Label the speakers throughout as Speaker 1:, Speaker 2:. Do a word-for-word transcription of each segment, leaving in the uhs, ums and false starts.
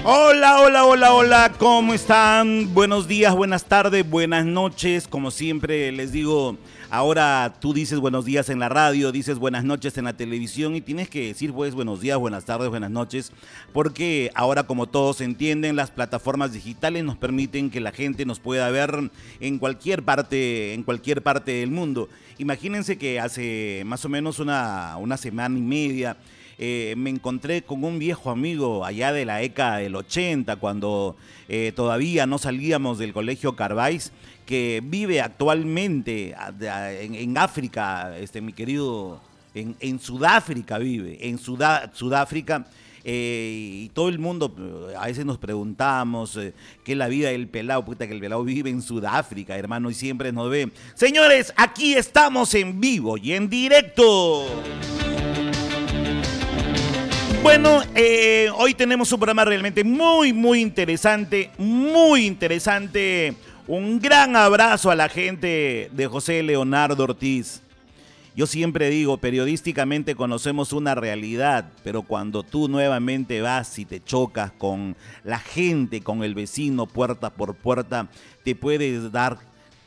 Speaker 1: Hola, hola, hola, hola, ¿cómo están? Buenos días, buenas tardes, buenas noches. Como siempre les digo, ahora tú dices buenos días en la radio, dices buenas noches en la televisión y tienes que decir pues buenos días, buenas tardes, buenas noches, porque ahora, como todos entienden, las plataformas digitales nos permiten que la gente nos pueda ver en cualquier parte, en cualquier parte del mundo. Imagínense que hace más o menos una, una semana y media Eh, me encontré con un viejo amigo allá de la década del ochenta, cuando eh, todavía no salíamos del colegio Carváis, que vive actualmente en, en África, este, mi querido, en, en Sudáfrica vive, en Sudá, Sudáfrica. Eh, y todo el mundo, a veces nos preguntamos eh, qué es la vida del pelado, puta que el pelado vive en Sudáfrica, hermano, y siempre nos ve. Señores, aquí estamos en vivo y en directo. Bueno, eh, hoy tenemos un programa realmente muy, muy interesante, muy interesante. Un gran abrazo a la gente de José Leonardo Ortiz. Yo siempre digo, periodísticamente conocemos una realidad, pero cuando tú nuevamente vas y te chocas con la gente, con el vecino, puerta por puerta, te puedes dar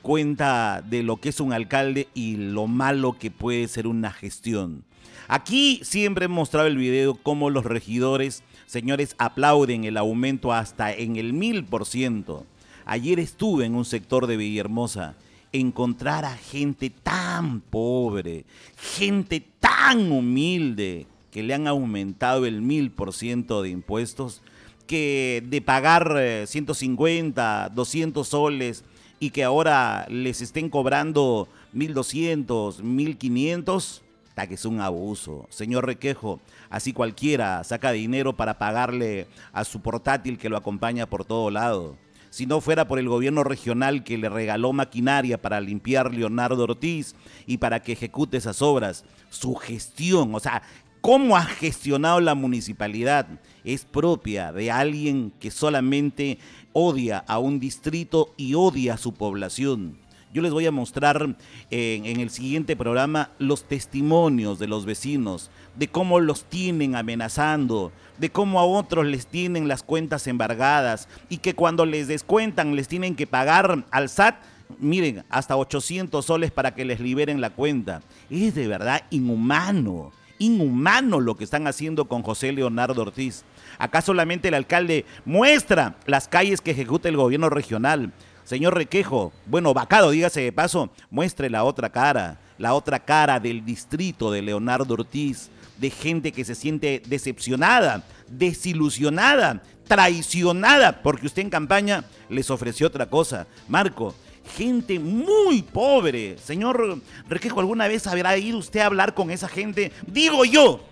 Speaker 1: cuenta de lo que es un alcalde y lo malo que puede ser una gestión. Aquí siempre he mostrado el video cómo los regidores, señores, aplauden el aumento hasta en el mil por ciento. Ayer estuve en un sector de Villahermosa. Encontrar a gente tan pobre, gente tan humilde, que le han aumentado el mil por ciento de impuestos, que de pagar ciento cincuenta, doscientos soles y que ahora les estén cobrando mil doscientos, mil quinientos, que es un abuso. Señor Requejo, así cualquiera saca dinero para pagarle a su portátil que lo acompaña por todo lado. Si no fuera por el gobierno regional que le regaló maquinaria para limpiar Leonardo Ortiz y para que ejecute esas obras, su gestión, o sea, cómo ha gestionado la municipalidad, es propia de alguien que solamente odia a un distrito y odia a su población. Yo les voy a mostrar en, en el siguiente programa los testimonios de los vecinos, de cómo los tienen amenazando, de cómo a otros les tienen las cuentas embargadas y que cuando les descuentan les tienen que pagar al S A T, miren, hasta ochocientos soles para que les liberen la cuenta. Es de verdad inhumano, inhumano lo que están haciendo con José Leonardo Ortiz. Acá solamente el alcalde muestra las calles que ejecuta el gobierno regional. Señor Requejo, bueno, Vacado, dígase de paso, muestre la otra cara, la otra cara del distrito de Leonardo Ortiz, de gente que se siente decepcionada, desilusionada, traicionada, porque usted en campaña les ofreció otra cosa. Marco, gente muy pobre. Señor Requejo, ¿alguna vez habrá ido usted a hablar con esa gente? Digo yo.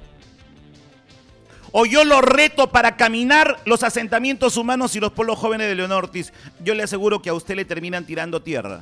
Speaker 1: O yo lo reto para caminar los asentamientos humanos y los pueblos jóvenes de Leonardo Ortiz. Yo le aseguro que a usted le terminan tirando tierra.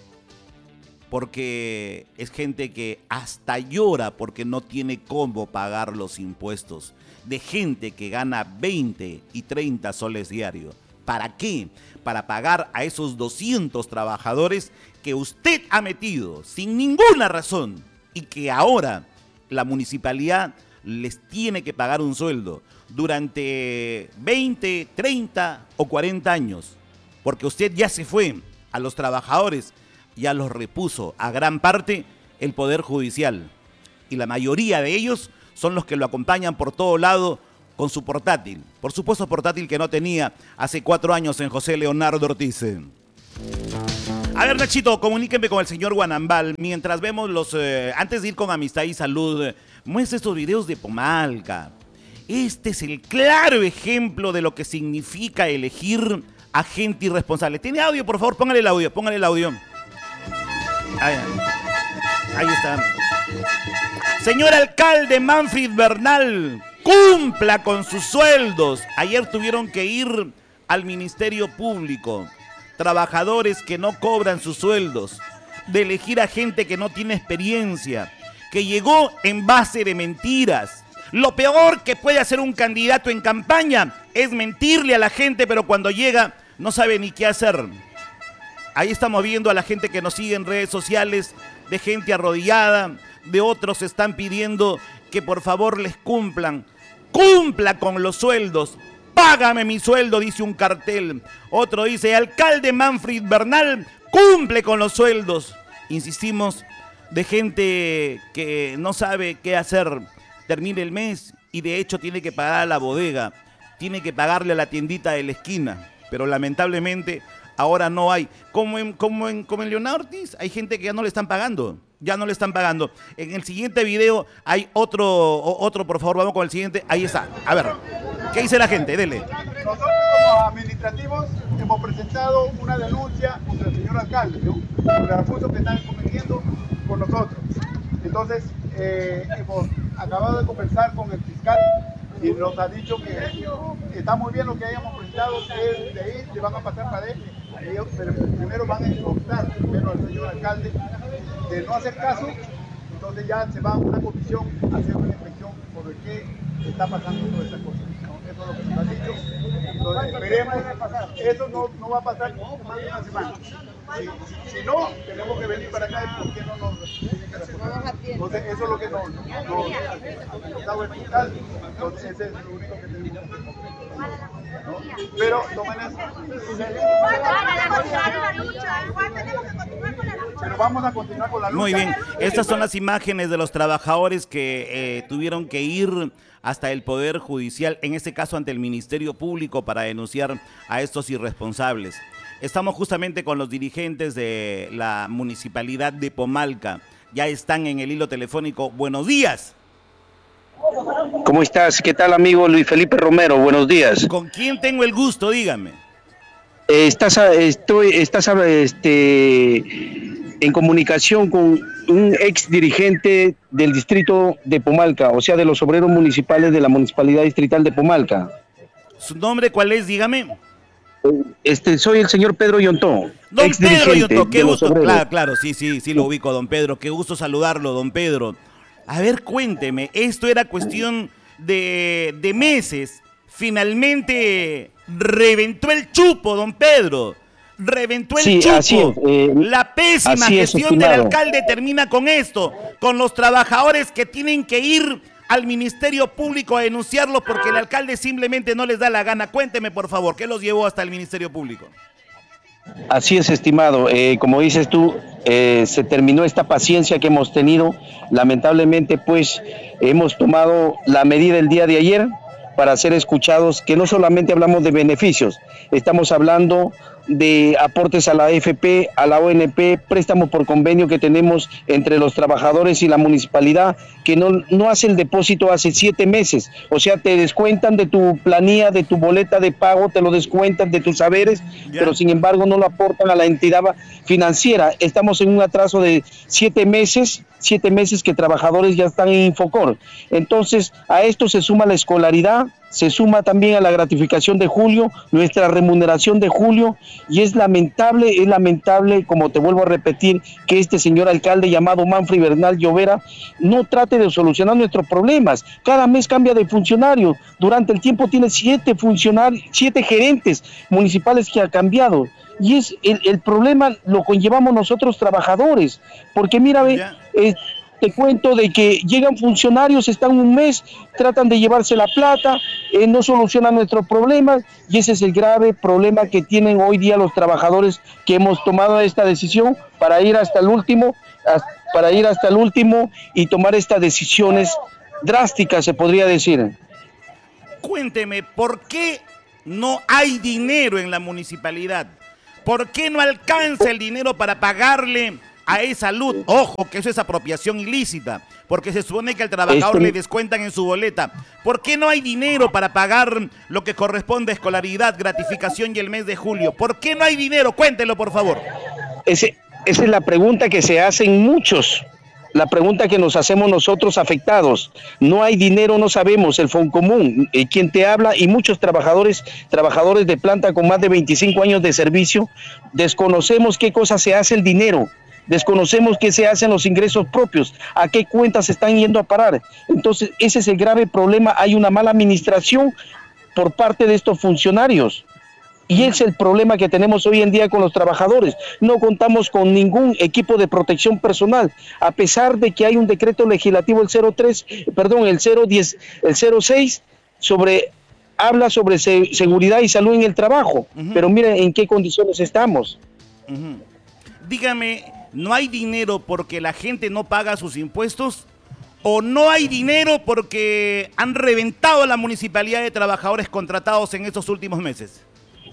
Speaker 1: Porque es gente que hasta llora porque no tiene cómo pagar los impuestos. De gente que gana veinte y treinta soles diarios. ¿Para qué? Para pagar a esos doscientos trabajadores que usted ha metido sin ninguna razón y que ahora la municipalidad les tiene que pagar un sueldo durante veinte, treinta o cuarenta años, porque usted ya se fue. A los trabajadores ya los repuso a gran parte el Poder Judicial y la mayoría de ellos son los que lo acompañan por todo lado con su portátil, por supuesto portátil que no tenía hace cuatro años en José Leonardo Ortiz. A ver, Nachito, comuníquenme con el señor Guanambal mientras vemos los, eh, antes de ir con Amistad y Salud, eh, muestra estos videos de Pomalca. Este es el claro ejemplo de lo que significa elegir a gente irresponsable. ¿Tiene audio? Por favor, póngale el audio, póngale el audio. Ahí, ahí está. Señor alcalde Manfred Bernal, cumpla con sus sueldos. Ayer tuvieron que ir al Ministerio Público. Trabajadores que no cobran sus sueldos, de elegir a gente que no tiene experiencia, que llegó en base de mentiras. Lo peor que puede hacer un candidato en campaña es mentirle a la gente, pero cuando llega no sabe ni qué hacer. Ahí estamos viendo a la gente que nos sigue en redes sociales, de gente arrodillada, de otros están pidiendo que por favor les cumplan. Cumpla con los sueldos. págame mi sueldo, dice un cartel. Otro dice, alcalde Manfred Bernal cumple con los sueldos. Insistimos, de gente que no sabe qué hacer. Termina el mes y de hecho tiene que pagar a la bodega, tiene que pagarle a la tiendita de la esquina, pero lamentablemente ahora no hay. Como en, como en, como en Leonardo Ortiz, hay gente que ya no le están pagando, ya no le están pagando. En el siguiente video hay otro, otro, por favor, vamos con el siguiente, ahí está. A ver, ¿qué dice la gente? Dele.
Speaker 2: Nosotros como administrativos hemos presentado una denuncia contra el señor alcalde, ¿no? Por los abusos que están cometiendo con nosotros. Entonces, eh, hemos acabado de conversar con el fiscal y nos ha dicho que está muy bien lo que hayamos presentado, que de ahí le van a pasar para él. Ellos pero primero van a exhortar primero al señor alcalde de no hacer caso, entonces ya se va a una comisión a hacer una inspección sobre qué está pasando todas estas cosas. ¿No? Eso es lo que nos ha dicho. Entonces esperemos, eso no, no va a pasar más de una semana. Si, si, si no, tenemos que venir para acá y por qué no nos... Entonces eso es lo que nos, nos, nos da el fiscal. Entonces ese es lo único que tenemos que hacer. ¿No? Pero tomen eso. Pero vamos a continuar con la lucha.
Speaker 1: Muy bien, estas son las imágenes de los trabajadores que eh, tuvieron que ir hasta el Poder Judicial, en este caso ante el Ministerio Público, para denunciar a estos irresponsables. Estamos justamente con los dirigentes de la Municipalidad de Pomalca. Ya están en el hilo telefónico. Buenos días.
Speaker 3: ¿Cómo estás? ¿Qué tal, amigo Luis Felipe Romero? Buenos días.
Speaker 1: ¿Con quién tengo el gusto? Dígame.
Speaker 3: Eh, estás estoy, estás este, en comunicación con un ex dirigente del distrito de Pomalca, o sea, de los obreros municipales de la Municipalidad Distrital de Pomalca.
Speaker 1: ¿Su nombre cuál es? Dígame.
Speaker 3: Este, soy el señor Pedro Yontó.
Speaker 1: Don
Speaker 3: ex
Speaker 1: Pedro Yontó, qué gusto. Claro, claro, sí, sí, sí lo ubico, don Pedro. Qué gusto saludarlo, don Pedro. A ver, cuénteme, esto era cuestión de, de meses. Finalmente reventó el chupo, don Pedro. Reventó el
Speaker 3: sí,
Speaker 1: chupo.
Speaker 3: Así es, eh,
Speaker 1: La pésima
Speaker 3: así
Speaker 1: gestión
Speaker 3: es,
Speaker 1: del alcalde termina con esto, con los trabajadores que tienen que ir al Ministerio Público a denunciarlo porque el alcalde simplemente no les da la gana. Cuénteme, por favor, ¿qué los llevó hasta el Ministerio Público?
Speaker 3: Así es, estimado. Eh, como dices tú, eh, se terminó esta paciencia que hemos tenido. Lamentablemente, pues, hemos tomado la medida el día de ayer para ser escuchados, que no solamente hablamos de beneficios, estamos hablando de aportes a la A F P, a la O N P, préstamos por convenio que tenemos entre los trabajadores y la municipalidad, que no, no hace el depósito hace siete meses, o sea, te descuentan de tu planilla, de tu boleta de pago, te lo descuentan de tus saberes, yeah. Pero sin embargo no lo aportan a la entidad financiera. Estamos en un atraso de siete meses, siete meses que trabajadores ya están en Infocor. Entonces, a esto se suma la escolaridad, se suma también a la gratificación de julio, nuestra remuneración de julio, y es lamentable, es lamentable, como te vuelvo a repetir, que este señor alcalde llamado Manfred Bernal Llovera no trate de solucionar nuestros problemas. Cada mes cambia de funcionario, durante el tiempo tiene siete funcionarios, siete gerentes municipales que ha cambiado, y es el, el problema lo conllevamos nosotros trabajadores, porque mira, ve, eh, te cuento de que llegan funcionarios, están un mes, tratan de llevarse la plata, eh, no solucionan nuestros problemas, y ese es el grave problema que tienen hoy día los trabajadores que hemos tomado esta decisión para ir hasta el último, para ir hasta el último y tomar estas decisiones drásticas, se podría decir.
Speaker 1: Cuénteme, ¿por qué no hay dinero en la municipalidad? ¿Por qué no alcanza el dinero para pagarle a esa luz? Ojo, que eso es apropiación ilícita, porque se supone que al trabajador este... le descuentan en su boleta. ¿Por qué no hay dinero para pagar lo que corresponde a escolaridad, gratificación y el mes de julio? ¿Por qué no hay dinero? Cuéntelo, por favor.
Speaker 3: Ese, esa es la pregunta que se hacen muchos, la pregunta que nos hacemos nosotros afectados. No hay dinero, no sabemos, el Foncomún, eh, quien te habla, y muchos trabajadores, trabajadores de planta con más de veinticinco años de servicio, desconocemos qué cosa se hace el dinero. Desconocemos qué se hacen los ingresos propios, a qué cuentas están yendo a parar. Entonces, ese es el grave problema. Hay una mala administración por parte de estos funcionarios. Y ese es el problema que tenemos hoy en día con los trabajadores. No contamos con ningún equipo de protección personal, a pesar de que hay un decreto legislativo, el cero tres, perdón, el cero diez, el cero seis, sobre habla sobre se, seguridad y salud en el trabajo, uh-huh. pero miren en qué condiciones estamos.
Speaker 1: Uh-huh. Dígame, ¿no hay dinero porque la gente no paga sus impuestos? ¿O no hay dinero porque han reventado la municipalidad de trabajadores contratados en estos últimos meses?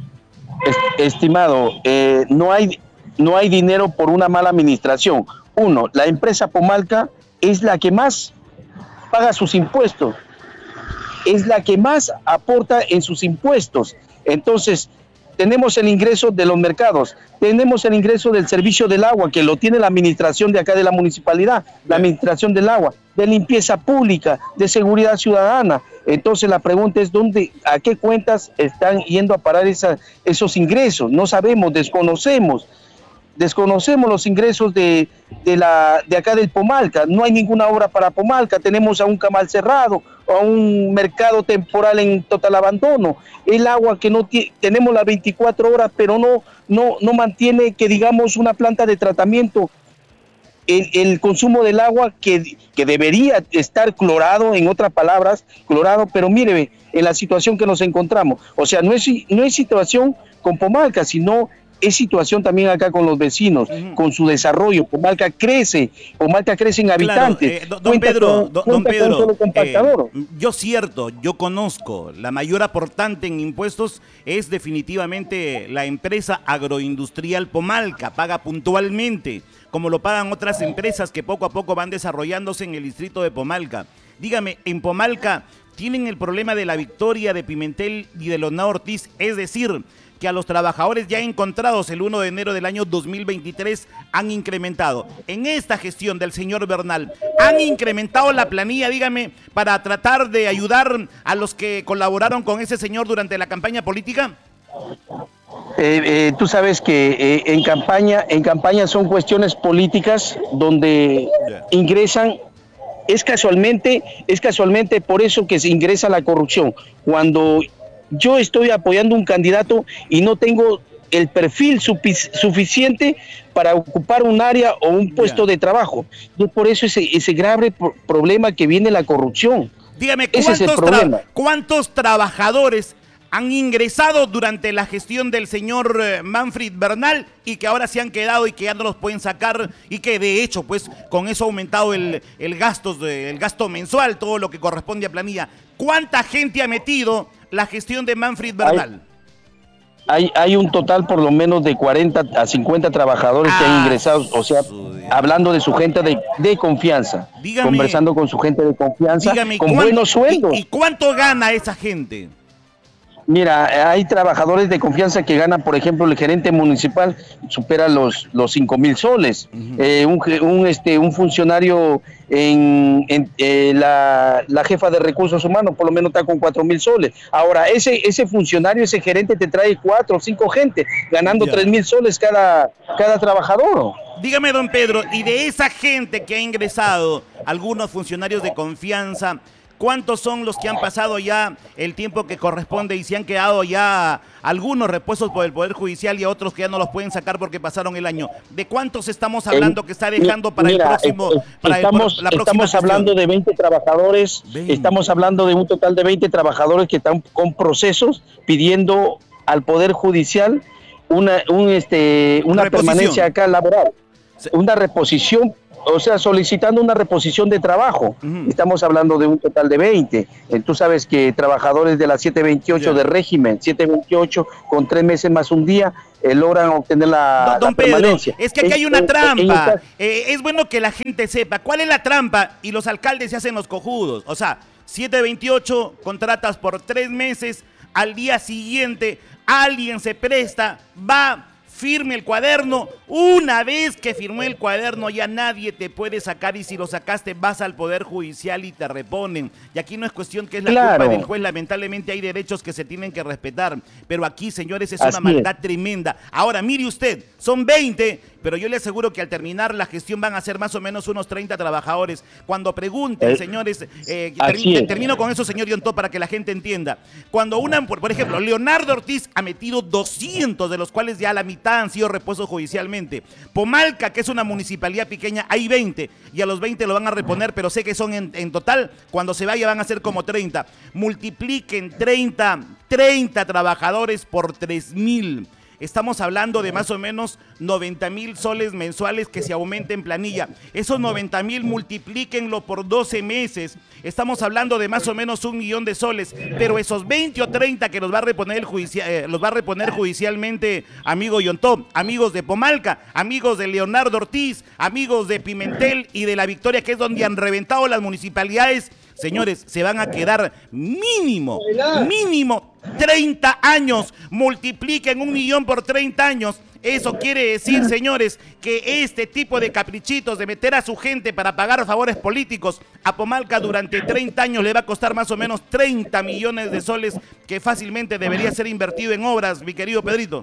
Speaker 3: Estimado, eh, no hay, no hay dinero por una mala administración. Uno, la empresa Pomalca es la que más paga sus impuestos, es la que más aporta en sus impuestos. Entonces, tenemos el ingreso de los mercados, tenemos el ingreso del servicio del agua, que lo tiene la administración de acá de la municipalidad, la administración del agua, de limpieza pública, de seguridad ciudadana. Entonces la pregunta es, ¿dónde, a qué cuentas están yendo a parar esa, esos ingresos? No sabemos, desconocemos. Desconocemos los ingresos de, de, la, de acá del Pomalca. No hay ninguna obra para Pomalca. Tenemos a un camal cerrado, a un mercado temporal en total abandono. El agua que no tiene, tenemos las veinticuatro horas, pero no, no, no mantiene, que digamos, una planta de tratamiento. El, el consumo del agua que, que debería estar clorado, en otras palabras, clorado, pero mire, en la situación que nos encontramos. O sea, no es, no es situación con Pomalca, sino es situación también acá con los vecinos, uh-huh. con su desarrollo. Pomalca crece, Pomalca crece en habitantes.
Speaker 1: Claro, eh, don, don Pedro, con, don, don Pedro eh, yo cierto, yo conozco, la mayor aportante en impuestos es definitivamente la empresa agroindustrial Pomalca, paga puntualmente, como lo pagan otras empresas que poco a poco van desarrollándose en el distrito de Pomalca. Dígame, en Pomalca tienen el problema de la Victoria, de Pimentel y de Leonardo Ortiz, es decir, que a los trabajadores ya encontrados el primero de enero del año dos mil veintitrés han incrementado. En esta gestión del señor Bernal, ¿han incrementado la planilla, dígame, para tratar de ayudar a los que colaboraron con ese señor durante la campaña política?
Speaker 3: Eh, eh, tú sabes que eh, en campaña, en campaña son cuestiones políticas donde yeah. ingresan. Es casualmente, es casualmente por eso que se ingresa la corrupción. Cuando yo estoy apoyando un candidato y no tengo el perfil suficiente para ocupar un área o un puesto yeah. de trabajo. Y por eso ese, ese grave problema que viene la corrupción.
Speaker 1: Dígame, ¿cuántos, es tra ¿cuántos trabajadores han ingresado durante la gestión del señor Manfred Bernal y que ahora se han quedado y que ya no los pueden sacar y que de hecho pues con eso ha aumentado el, el, gasto, el gasto mensual, todo lo que corresponde a planilla? ¿Cuánta gente ha metido la gestión de Manfred Bernal?
Speaker 3: Hay, hay, hay un total por lo menos de cuarenta a cincuenta trabajadores ah, que han ingresado, o sea, hablando de su gente de, de confianza, dígame, conversando con su gente de confianza, dígame, con buenos sueldos.
Speaker 1: ¿Y, y cuánto gana esa gente?
Speaker 3: Mira, hay trabajadores de confianza que ganan, por ejemplo, el gerente municipal supera los los cinco mil soles. Uh-huh. eh, un, un este un funcionario en, en eh, la, la jefa de recursos humanos por lo menos está con cuatro mil soles. Ahora, ese ese funcionario, ese gerente te trae cuatro o cinco gente ganando tres mil soles cada, cada trabajador.
Speaker 1: Dígame, don Pedro, y de esa gente que ha ingresado, algunos funcionarios de confianza, ¿cuántos son los que han pasado ya el tiempo que corresponde y se han quedado ya algunos repuestos por el Poder Judicial y a otros que ya no los pueden sacar porque pasaron el año? ¿De cuántos estamos hablando que está dejando para Mira, el próximo? Para
Speaker 3: estamos
Speaker 1: el, la
Speaker 3: estamos hablando de veinte trabajadores, veinte. Estamos hablando de un total de veinte trabajadores que están con procesos pidiendo al Poder Judicial una, un, este, una permanencia acá laboral, sí. una reposición. O sea, solicitando una reposición de trabajo. Uh-huh. Estamos hablando de un total de veinte. Eh, tú sabes que trabajadores de la siete veintiocho yeah. de régimen, siete veintiocho con tres meses más un día, eh, logran obtener la,
Speaker 1: don, don
Speaker 3: la permanencia.
Speaker 1: Pedro, es que aquí es, hay una trampa. Eh, es bueno que la gente sepa cuál es la trampa y los alcaldes se hacen los cojudos. O sea, siete veintiocho contratas por tres meses, al día siguiente alguien se presta, va... firme el cuaderno, una vez que firmó el cuaderno ya nadie te puede sacar y si lo sacaste vas al Poder Judicial y te reponen. Y aquí no es cuestión que es la claro. culpa del juez, lamentablemente hay derechos que se tienen que respetar, pero aquí, señores, es Así una maldad es. tremenda. Ahora, mire usted, son veinte pero yo le aseguro que al terminar la gestión van a ser más o menos unos treinta trabajadores. Cuando pregunten, eh, señores, eh, ter termino con eso, señor Yontó, para que la gente entienda. Cuando una, por, por ejemplo, Leonardo Ortiz ha metido doscientos, de los cuales ya la mitad han sido repuestos judicialmente. Pomalca, que es una municipalidad pequeña, hay veinte, y a los veinte lo van a reponer, pero sé que son en, en total, cuando se vaya van a ser como treinta. Multipliquen treinta, treinta trabajadores por tres mil. Estamos hablando de más o menos noventa mil soles mensuales que se aumenta en planilla. Esos noventa mil multiplíquenlo por doce meses. Estamos hablando de más o menos un millón de soles. Pero esos veinte o treinta que los va a reponer, el judicia, eh, los va a reponer judicialmente, amigo Yontó, amigos de Pomalca, amigos de Leonardo Ortiz, amigos de Pimentel y de La Victoria, que es donde han reventado las municipalidades. Señores, se van a quedar mínimo, mínimo treinta años. Multipliquen un millón por treinta años. Eso quiere decir, señores, que este tipo de caprichitos de meter a su gente para pagar favores políticos a Pomalca durante treinta años le va a costar más o menos treinta millones de soles, que fácilmente debería ser invertido en obras, mi querido Pedrito.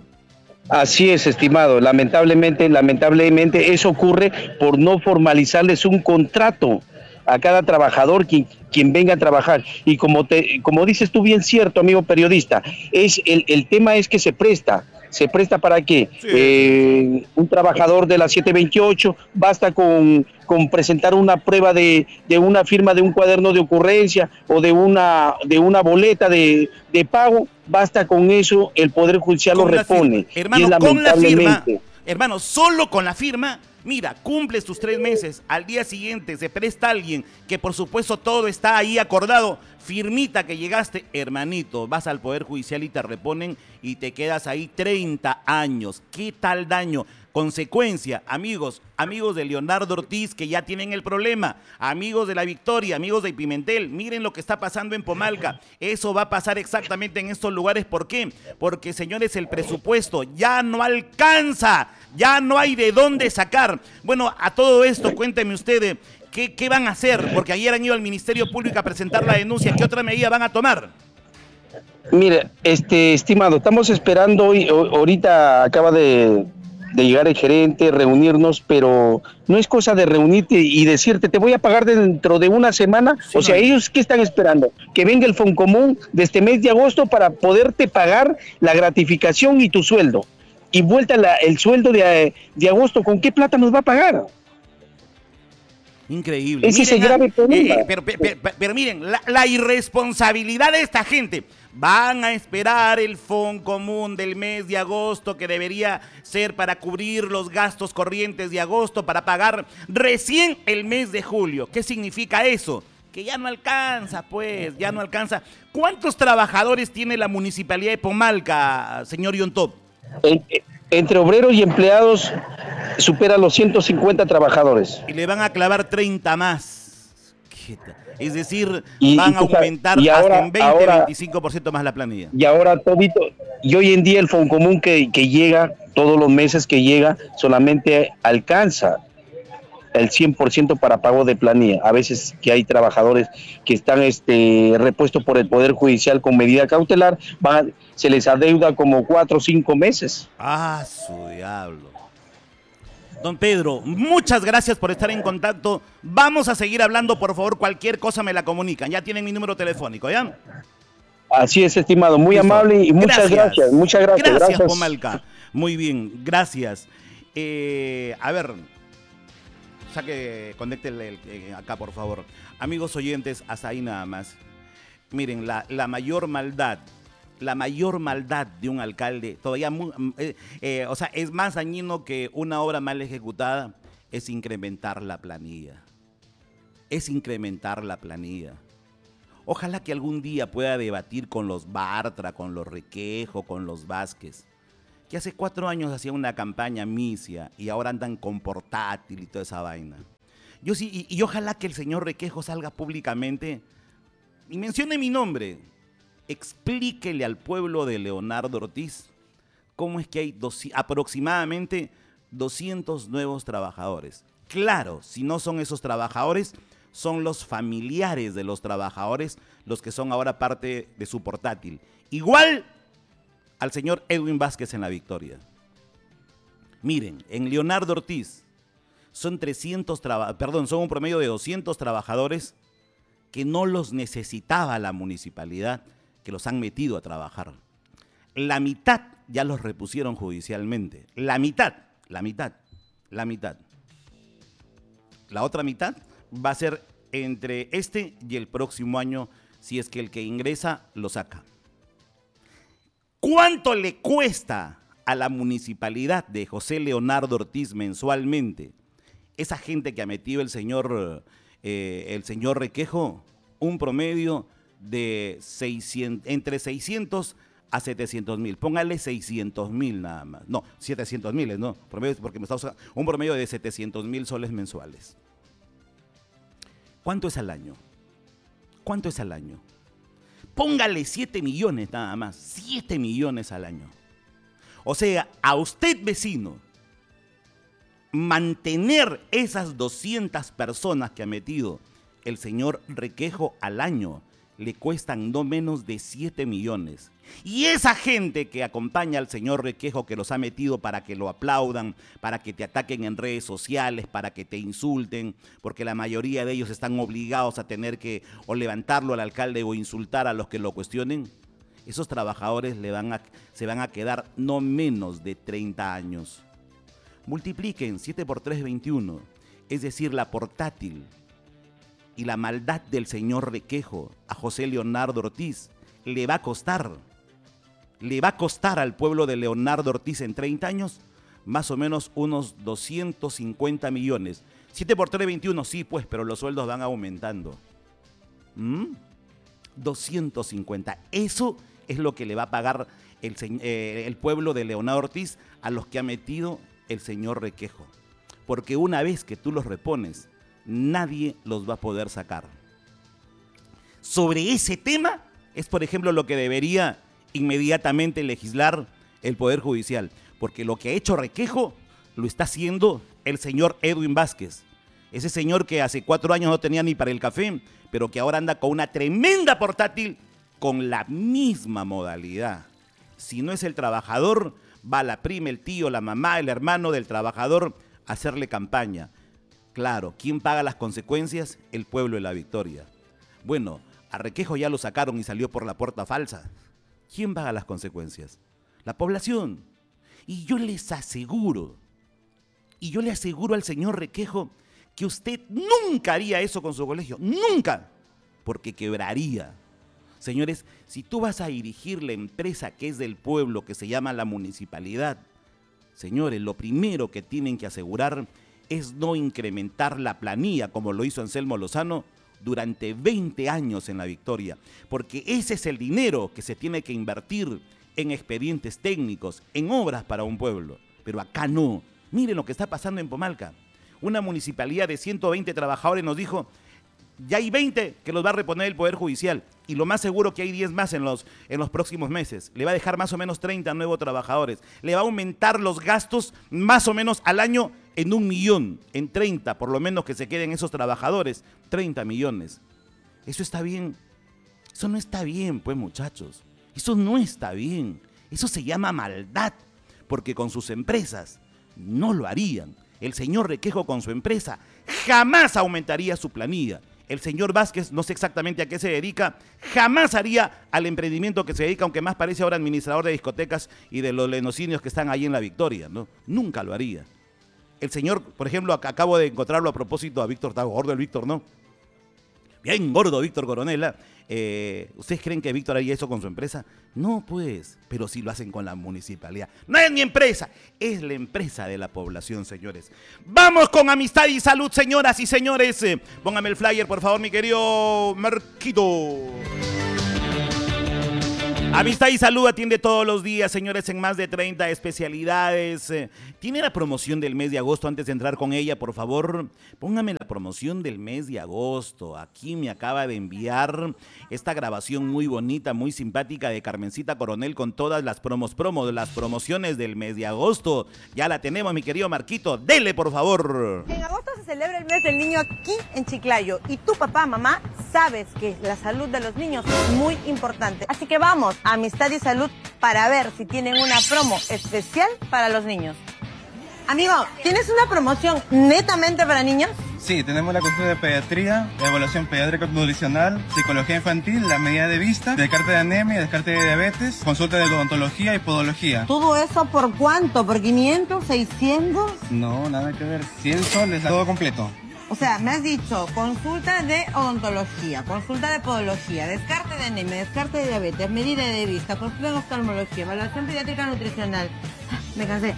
Speaker 3: Así es, estimado. Lamentablemente, lamentablemente eso ocurre por no formalizarles un contrato a cada trabajador quien, quien venga a trabajar. Y como te, como dices tú bien cierto, amigo periodista, es el, el tema es que se presta, se presta para que sí. eh, un trabajador de la siete veintiocho basta con, con presentar una prueba de, de una firma de un cuaderno de ocurrencia o de una, de una boleta de, de pago, basta con eso, el Poder Judicial con lo repone.
Speaker 1: Hermano, y con la firma, hermano, solo con la firma. Mira, cumples tus tres meses, al día siguiente se presta alguien que por supuesto todo está ahí acordado, firmita que llegaste, hermanito, vas al Poder Judicial y te reponen y te quedas ahí treinta años. ¿Qué tal daño? Consecuencia, amigos, amigos de Leonardo Ortiz que ya tienen el problema, amigos de La Victoria, amigos de Pimentel, miren lo que está pasando en Pomalca. Eso va a pasar exactamente en estos lugares. ¿Por qué? Porque, señores, el presupuesto ya no alcanza, ya no hay de dónde sacar. Bueno, a todo esto, cuénteme ustedes, ¿qué, qué van a hacer? Porque ayer han ido al Ministerio Público a presentar la denuncia. ¿Qué otra medida van a tomar?
Speaker 3: Mire, este, estimado, estamos esperando hoy, ahorita acaba de... de llegar el gerente, reunirnos, pero no es cosa de reunirte y decirte, te voy a pagar dentro de una semana. Sí, o sea, no. ¿Ellos qué están esperando? Que venga el Foncomún de este mes de agosto para poderte pagar la gratificación y tu sueldo. Y vuelta la, el sueldo de, de agosto, ¿con qué plata nos va a pagar?
Speaker 1: Increíble.
Speaker 3: Ese
Speaker 1: miren,
Speaker 3: es el grave problema.
Speaker 1: Eh, pero, pero, pero, pero miren, la, la irresponsabilidad de esta gente. Van a esperar el Foncomún del mes de agosto, que debería ser para cubrir los gastos corrientes de agosto, para pagar recién el mes de julio. ¿Qué significa eso? Que ya no alcanza, pues, ya no alcanza. ¿Cuántos trabajadores tiene la Municipalidad de Pomalca, señor Yontó?
Speaker 3: En, entre obreros y empleados supera los ciento cincuenta trabajadores.
Speaker 1: Y le van a clavar treinta más. ¿Qué tal? Es decir,
Speaker 3: y,
Speaker 1: van
Speaker 3: y,
Speaker 1: a aumentar
Speaker 3: y ahora,
Speaker 1: hasta en veinte, veinticinco por ciento más la planilla.
Speaker 3: Y ahora todito, y hoy en día el Foncomún que, que llega, todos los meses que llega, solamente alcanza el cien por ciento para pago de planilla. A veces que hay trabajadores que están este, repuestos por el Poder Judicial con medida cautelar, van, se les adeuda como cuatro o cinco meses.
Speaker 1: Ah, su diablo. Don Pedro, muchas gracias por estar en contacto. Vamos a seguir hablando, por favor, cualquier cosa me la comunican. Ya tienen mi número telefónico, ¿ya?
Speaker 3: Así es, estimado, muy Listo. amable y muchas gracias. gracias. Muchas gracias.
Speaker 1: Gracias,
Speaker 3: gracias.
Speaker 1: Pomalca. Muy bien, gracias. Eh, a ver, saque, conecte el, el, el, acá, por favor. Amigos oyentes, hasta ahí nada más. Miren, la, la mayor maldad la mayor maldad de un alcalde, todavía, muy, eh, eh, o sea, es más dañino que una obra mal ejecutada, es incrementar la planilla. Es incrementar la planilla. Ojalá que algún día pueda debatir con los Bartra, con los Requejo, con los Vázquez, que hace cuatro años hacían una campaña misia y ahora andan con portátil y toda esa vaina. Yo sí, y, y ojalá que el señor Requejo salga públicamente y mencione mi nombre. Explíquele al pueblo de Leonardo Ortiz cómo es que hay dos, aproximadamente doscientos nuevos trabajadores. Claro, si no son esos trabajadores, son los familiares de los trabajadores los que son ahora parte de su portátil. Igual al señor Edwin Vázquez en La Victoria. Miren, en Leonardo Ortiz son trescientos, perdón, son un promedio de doscientos trabajadores que no los necesitaba la municipalidad, que los han metido a trabajar. La mitad ya los repusieron judicialmente. La mitad, la mitad, la mitad. La otra mitad va a ser entre este y el próximo año, si es que el que ingresa lo saca. ¿Cuánto le cuesta a la municipalidad de José Leonardo Ortiz mensualmente esa gente que ha metido el señor, eh, el señor Requejo? Un promedio de seiscientos, entre seiscientos a setecientos mil. Póngale seiscientos mil nada más. No, setecientos mil, ¿no? Promedio, porque me está usando un promedio de setecientos mil soles mensuales. ¿Cuánto es al año? ¿Cuánto es al año? Póngale siete millones nada más. siete millones al año. O sea, a usted, vecino, mantener esas doscientas personas que ha metido el señor Requejo al año le cuestan no menos de siete millones. Y esa gente que acompaña al señor Requejo, que los ha metido para que lo aplaudan, para que te ataquen en redes sociales, para que te insulten, porque la mayoría de ellos están obligados a tener que o levantarlo al alcalde o insultar a los que lo cuestionen, esos trabajadores le van a, se van a quedar no menos de treinta años. Multipliquen siete por tres, veintiuno, es decir, la portátil y la maldad del señor Requejo a José Leonardo Ortiz le va a costar, le va a costar al pueblo de Leonardo Ortiz en treinta años más o menos unos doscientos cincuenta millones. siete por tres, veintiuno, sí, pues, pero los sueldos van aumentando. ¿Mm? doscientos cincuenta. Eso es lo que le va a pagar el, eh, el pueblo de Leonardo Ortiz a los que ha metido el señor Requejo. Porque una vez que tú los repones, nadie los va a poder sacar. Sobre ese tema es, por ejemplo, lo que debería inmediatamente legislar el Poder Judicial, porque lo que ha hecho Requejo lo está haciendo el señor Edwin Vázquez, ese señor que hace cuatro años no tenía ni para el café, pero que ahora anda con una tremenda portátil con la misma modalidad. Si no es el trabajador, va la prima, el tío, la mamá, el hermano del trabajador a hacerle campaña. Claro, ¿quién paga las consecuencias? El pueblo de La Victoria. Bueno, a Requejo ya lo sacaron y salió por la puerta falsa. ¿Quién paga las consecuencias? La población. Y yo les aseguro, y yo le aseguro al señor Requejo que usted nunca haría eso con su colegio. ¡Nunca! Porque quebraría. Señores, si tú vas a dirigir la empresa que es del pueblo, que se llama la municipalidad, señores, lo primero que tienen que asegurar es no incrementar la planilla como lo hizo Anselmo Lozano durante veinte años en La Victoria, porque ese es el dinero que se tiene que invertir en expedientes técnicos, en obras para un pueblo. Pero acá no. Miren lo que está pasando en Pomalca. Una municipalidad de ciento veinte trabajadores nos dijo, ya hay veinte que los va a reponer el Poder Judicial, y lo más seguro que hay diez más en los, en los próximos meses. Le va a dejar más o menos treinta nuevos trabajadores. Le va a aumentar los gastos más o menos al año en un millón, en treinta, por lo menos que se queden esos trabajadores, treinta millones. ¿Eso está bien? Eso no está bien, pues, muchachos. Eso no está bien. Eso se llama maldad, porque con sus empresas no lo harían. El señor Requejo con su empresa jamás aumentaría su planilla. El señor Vázquez, no sé exactamente a qué se dedica, jamás haría al emprendimiento que se dedica, aunque más parece ahora administrador de discotecas y de los lenocinios que están ahí en La Victoria, ¿no? Nunca lo haría. El señor, por ejemplo, acabo de encontrarlo a propósito a Víctor, está gordo el Víctor, ¿no? Bien gordo Víctor Coronela. Eh, ¿Ustedes creen que Víctor haría eso con su empresa? No, pues, pero sí lo hacen con la municipalidad. No es mi empresa, es la empresa de la población, señores. Vamos con amistad y salud, señoras y señores. Eh, póngame el flyer, por favor, mi querido Marquito. Amistad y Salud atiende todos los días, señores, en más de treinta especialidades. ¿Tiene la promoción del mes de agosto? Antes de entrar con ella, por favor, póngame la promoción del mes de agosto. Aquí me acaba de enviar esta grabación muy bonita, muy simpática de Carmencita Coronel con todas las promos, promos, las promociones del mes de agosto. Ya la tenemos, mi querido Marquito. Dele, por favor.
Speaker 4: En agosto se celebra el mes del niño aquí en Chiclayo. Y tu papá, mamá, sabes que la salud de los niños es muy importante. Así que vamos a Amistad y Salud para ver si tienen una promo especial para los niños. Amigo, ¿tienes una promoción netamente para niños?
Speaker 5: Sí, tenemos la consulta de pediatría, evaluación pediátrica nutricional, psicología infantil, la medida de vista, descarte de anemia, descarte de diabetes, consulta de odontología y podología.
Speaker 4: ¿Todo eso por cuánto? ¿Por quinientos, seiscientos?
Speaker 5: No, nada que ver. cien soles, todo completo.
Speaker 4: O sea, me has dicho consulta de odontología, consulta de podología, descarte de anemia, descarte de diabetes, medida de vista, consulta de oftalmología, evaluación pediátrica nutricional. Me cansé.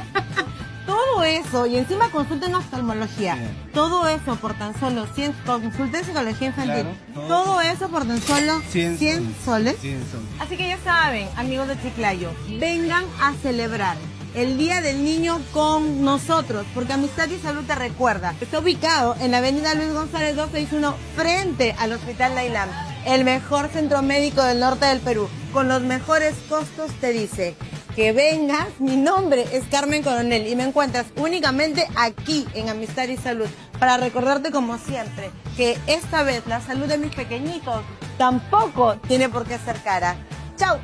Speaker 4: Todo eso, y encima consulta en oftalmología. Bien. Todo eso por tan solo cien, consulta de psicología infantil. Claro, todo, todo eso por tan solo cien, cien soles. cien soles. Así que ya saben, amigos de Chiclayo, vengan a celebrar el Día del Niño con nosotros, porque Amistad y Salud te recuerda. Está ubicado en la avenida Luis González doscientos sesenta y uno, frente al Hospital Nailam, el mejor centro médico del norte del Perú, con los mejores costos. Te dice que vengas. Mi nombre es Carmen Coronel y me encuentras únicamente aquí en Amistad y Salud para recordarte, como siempre, que esta vez la salud de mis pequeñitos tampoco tiene por qué ser cara. ¡Chau!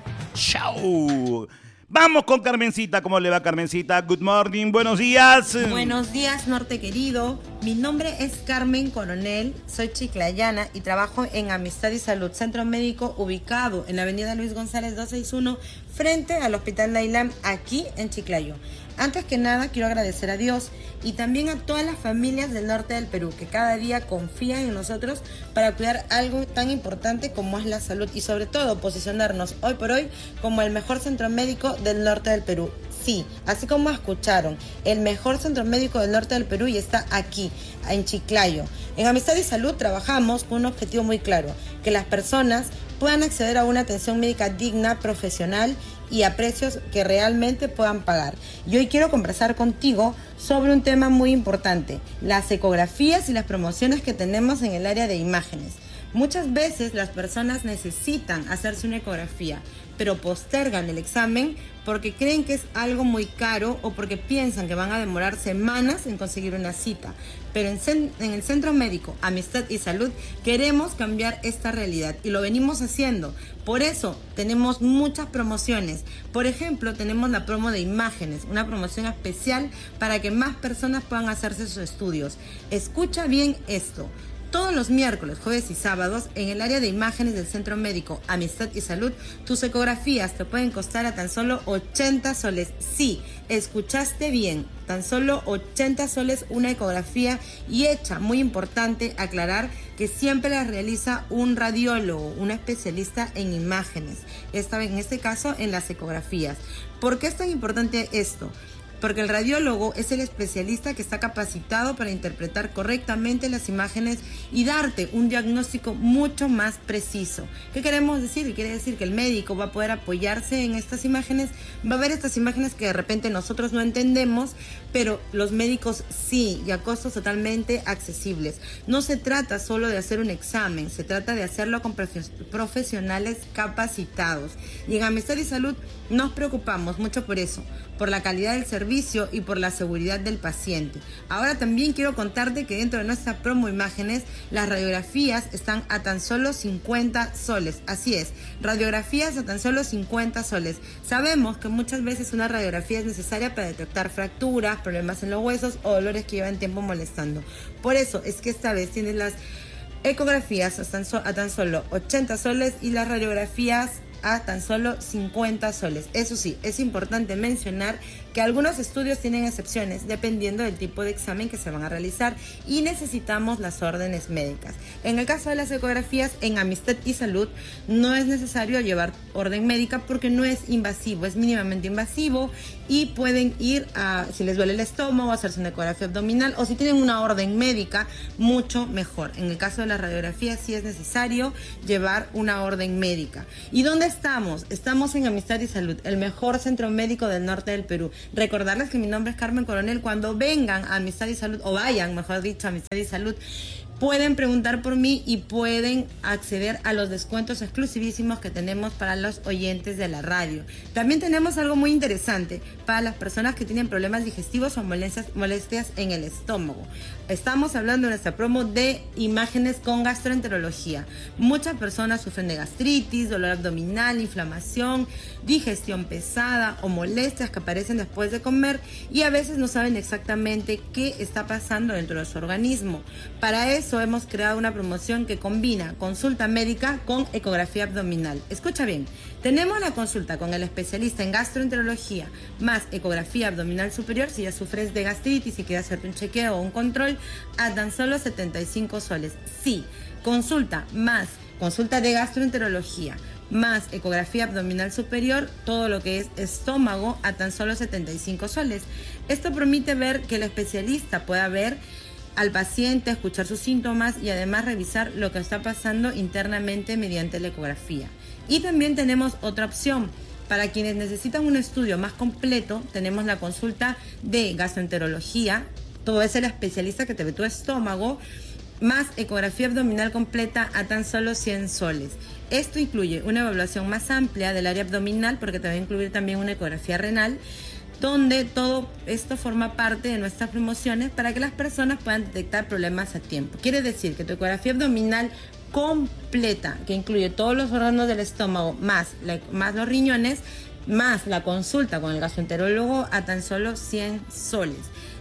Speaker 1: ¡Chau! Vamos con Carmencita. ¿Cómo le va, Carmencita? Good morning, buenos días.
Speaker 4: Buenos días, norte querido. Mi nombre es Carmen Coronel, soy chiclayana y trabajo en Amistad y Salud, centro médico ubicado en la avenida Luis González doscientos sesenta y uno, frente al Hospital Nailam, aquí en Chiclayo. Antes que nada, quiero agradecer a Dios y también a todas las familias del norte del Perú que cada día confían en nosotros para cuidar algo tan importante como es la salud y sobre todo posicionarnos hoy por hoy como el mejor centro médico del norte del Perú. Sí, así como escucharon, el mejor centro médico del norte del Perú y está aquí, en Chiclayo. En Amistad y Salud trabajamos con un objetivo muy claro, que las personas puedan acceder a una atención médica digna, profesional y a precios que realmente puedan pagar. Y hoy quiero conversar contigo sobre un tema muy importante, las ecografías y las promociones que tenemos en el área de imágenes. Muchas veces las personas necesitan hacerse una ecografía, pero postergan el examen porque creen que es algo muy caro o porque piensan que van a demorar semanas en conseguir una cita. Pero en, en el Centro Médico Amistad y Salud queremos cambiar esta realidad y lo venimos haciendo. Por eso tenemos muchas promociones. Por ejemplo, tenemos la promo de imágenes, una promoción especial para que más personas puedan hacerse sus estudios. Escucha bien esto. Todos los miércoles, jueves y sábados, en el área de imágenes del Centro Médico Amistad y Salud, tus ecografías te pueden costar a tan solo ochenta soles. Sí, escuchaste bien, tan solo ochenta soles una ecografía y hecha, muy importante aclarar que siempre la realiza un radiólogo, un especialista en imágenes, esta vez en este caso en las ecografías. ¿Por qué es tan importante esto? Porque el radiólogo es el especialista que está capacitado para interpretar correctamente las imágenes y darte un diagnóstico mucho más preciso. ¿Qué queremos decir? Quiere decir que el médico va a poder apoyarse en estas imágenes, va a ver estas imágenes que de repente nosotros no entendemos, pero los médicos sí, y a costos totalmente accesibles. No se trata solo de hacer un examen, se trata de hacerlo con profesionales capacitados. Y en Amistad y Salud nos preocupamos mucho por eso, por la calidad del servicio y por la seguridad del paciente. Ahora también quiero contarte que dentro de nuestra promo imágenes, las radiografías están a tan solo cincuenta soles. Así es, radiografías a tan solo cincuenta soles. Sabemos que muchas veces una radiografía es necesaria para detectar fracturas, problemas en los huesos o dolores que llevan tiempo molestando. Por eso es que esta vez tienes las ecografías a tan, so- a tan solo ochenta soles y las radiografías a tan solo cincuenta soles. Eso sí, es importante mencionar que algunos estudios tienen excepciones dependiendo del tipo de examen que se van a realizar y necesitamos las órdenes médicas. En el caso de las ecografías, en Amistad y Salud no es necesario llevar orden médica porque no es invasivo, es mínimamente invasivo y pueden ir a, si les duele el estómago, hacerse una ecografía abdominal o si tienen una orden médica, mucho mejor. En el caso de las radiografías sí es necesario llevar una orden médica. ¿Y dónde estamos? Estamos en Amistad y Salud, el mejor centro médico del norte del Perú. Recordarles que mi nombre es Carmen Coronel. Cuando vengan a Amistad y Salud, o vayan, mejor dicho, a Amistad y Salud, pueden preguntar por mí y pueden acceder a los descuentos exclusivísimos que tenemos para los oyentes de la radio. También tenemos algo muy interesante para las personas que tienen problemas digestivos o molestias, molestias en el estómago. Estamos hablando en nuestra promo de imágenes con gastroenterología. Muchas personas sufren de gastritis, dolor abdominal, inflamación, digestión pesada o molestias que aparecen después de comer y a veces no saben exactamente qué está pasando dentro de su organismo. Para eso hemos creado una promoción que combina consulta médica con ecografía abdominal. Escucha bien, tenemos la consulta con el especialista en gastroenterología más ecografía abdominal superior si ya sufres de gastritis y quieres hacerte un chequeo o un control a tan solo setenta y cinco soles. Sí, consulta más consulta de gastroenterología más ecografía abdominal superior, todo lo que es estómago a tan solo setenta y cinco soles. Esto permite ver que el especialista pueda ver al paciente, escuchar sus síntomas y además revisar lo que está pasando internamente mediante la ecografía. Y también tenemos otra opción. Para quienes necesitan un estudio más completo, tenemos la consulta de gastroenterología. Todo es el especialista que te ve tu estómago, más ecografía abdominal completa a tan solo cien soles. Esto incluye una evaluación más amplia del área abdominal, porque te va a incluir también una ecografía renal, donde todo esto forma parte de nuestras promociones para que las personas puedan detectar problemas a tiempo. Quiere decir que tu ecografía abdominal completa, que incluye todos los órganos del estómago, más, la, más los riñones, más la consulta con el gastroenterólogo a tan solo cien soles.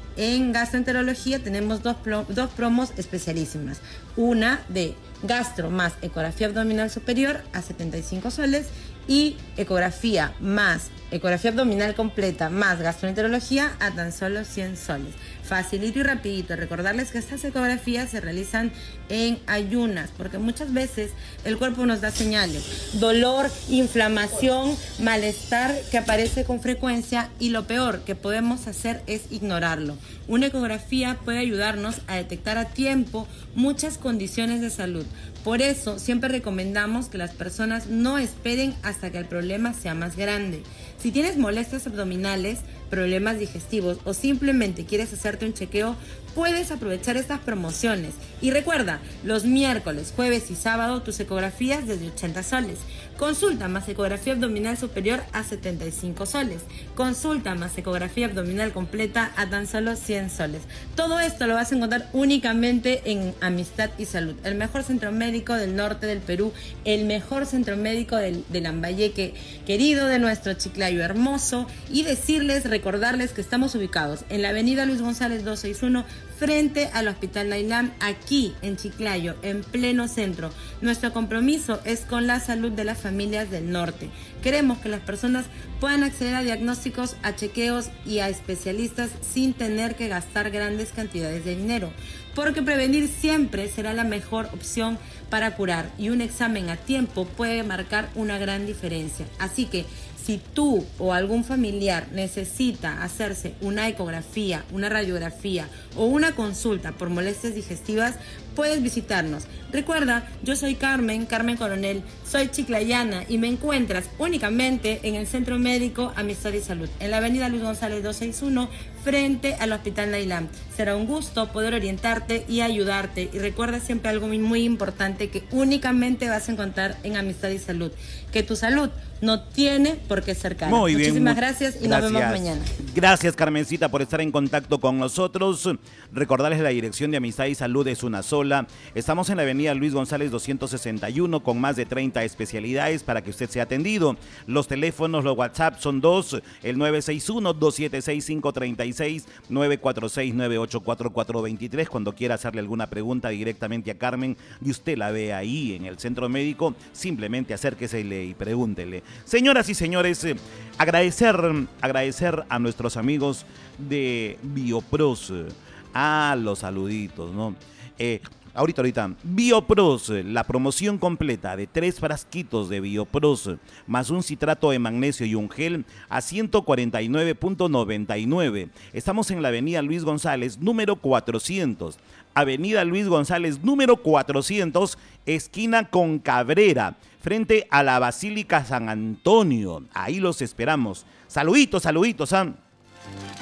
Speaker 4: En gastroenterología tenemos dos, dos promos especialísimas. Una de gastro más ecografía abdominal superior a setenta y cinco soles y ecografía más ecografía abdominal completa más gastroenterología a tan solo cien soles. Facilito y rapidito. Recordarles que estas ecografías se realizan en ayunas, porque muchas veces el cuerpo nos da señales. Dolor, inflamación, malestar que aparece con frecuencia y lo peor que podemos hacer es ignorarlo. Una ecografía puede ayudarnos a detectar a tiempo muchas condiciones de salud. Por eso siempre recomendamos que las personas no esperen hasta que el problema sea más grande. Si tienes molestias abdominales, problemas digestivos o simplemente quieres hacerte un chequeo, puedes aprovechar estas promociones. Y recuerda, los miércoles, jueves y sábado tus ecografías desde ochenta soles. Consulta más ecografía abdominal superior a setenta y cinco soles. Consulta más ecografía abdominal completa a tan solo cien soles. Todo esto lo vas a encontrar únicamente en Amistad y Salud, el mejor centro médico del norte del Perú, el mejor centro médico del, del Lambayeque querido, de nuestro Chiclayo hermoso, y decirles, recordarles que estamos ubicados en la avenida Luis González doscientos sesenta y uno, frente al Hospital Nailam, aquí en Chiclayo, en pleno centro. Nuestro compromiso es con la salud de las familias del norte. Queremos que las personas puedan acceder a diagnósticos, a chequeos y a especialistas sin tener que gastar grandes cantidades de dinero, porque prevenir siempre será la mejor opción para curar, y un examen a tiempo puede marcar una gran diferencia. Así que si tú o algún familiar necesita hacerse una ecografía, una radiografía o una consulta por molestias digestivas, puedes visitarnos. Recuerda, yo soy Carmen, Carmen Coronel, soy chiclayana y me encuentras únicamente en el Centro Médico Amistad y Salud, en la avenida Luis González doscientos sesenta y uno, frente al Hospital Nailam. Será un gusto poder orientarte y ayudarte. Y recuerda siempre algo muy importante que únicamente vas a encontrar en Amistad y Salud, que tu salud no tiene por qué ser cara.
Speaker 1: Muy bien.
Speaker 4: Muchísimas gracias y
Speaker 1: gracias.
Speaker 4: Nos vemos mañana.
Speaker 1: Gracias, Carmencita, por estar en contacto con nosotros. Recordarles la dirección de Amistad y Salud es una sola. Estamos en la avenida Luis González doscientos sesenta y uno con más de treinta especialidades para que usted sea atendido. Los teléfonos, los WhatsApp son dos, el nueve seis uno, dos siete seis, cinco tres seis, nueve cuatro seis, nueve ocho cuatro cuatro dos tres. Cuando quiera hacerle alguna pregunta directamente a Carmen y usted la ve ahí en el centro médico, simplemente acérquesele y pregúntele. Señoras y señores, eh, agradecer, agradecer a nuestros amigos de Biopros. Ah, los saluditos, ¿no? Eh, ahorita, ahorita, Biopros, la promoción completa de tres frasquitos de Biopros, más un citrato de magnesio y un gel a ciento cuarenta y nueve punto noventa y nueve. Estamos en la avenida Luis González, número cuatrocientos. Avenida Luis González, número cuatrocientos, esquina con Cabrera, frente a la Basílica San Antonio. Ahí los esperamos. Saluditos, saluditos, ¿ah?